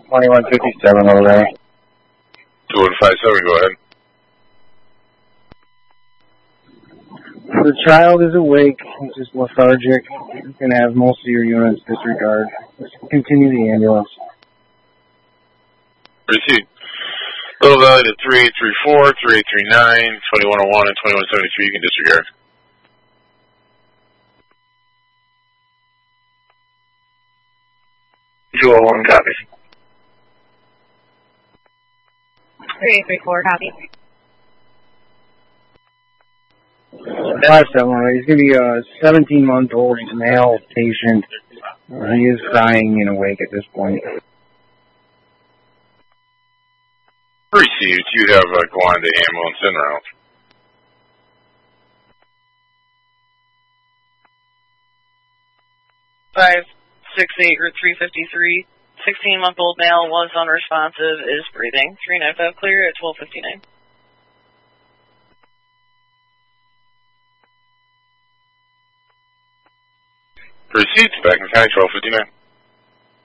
2157 over there. 2157, go ahead. The child is awake. He's just lethargic. You can have most of your units disregard. Just continue the ambulance. Receipt. Little Valley to 3834, 3839, 2101, and 2173, you can disregard. Jewel 1, copy. 3834, copy. 571, he's going to be a 17-month-old male patient. He is crying and awake at this point. Received. You have Gwanda ambulance en route. 568 Route 353. 16-month-old male was unresponsive, is breathing. 395 clear at 12:59. Receipts back in County 12:59.